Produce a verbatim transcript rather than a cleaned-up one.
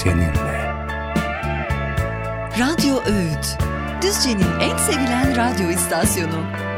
seninle. Radyo Öğüt, Düzce'nin en sevilen radyo istasyonu.